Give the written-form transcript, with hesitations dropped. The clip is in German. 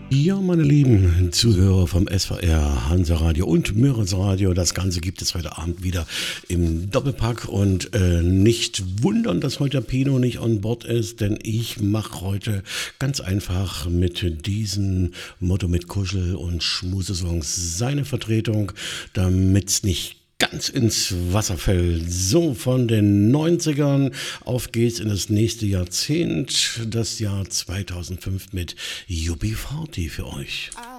Ja, meine lieben Zuhörer vom SVR, Hansa Radio und Mörens Radio, das Ganze gibt es heute Abend wieder im Doppelpack und nicht wundern, dass heute der Pino nicht an Bord ist, denn ich mache heute ganz einfach mit diesem Motto mit Kuschel und Schmusesongs seine Vertretung, damit es nicht ganz ins Wasser fällt. So, von den 90ern auf geht's in das nächste Jahrzehnt, das Jahr 2005 mit UB40 für euch.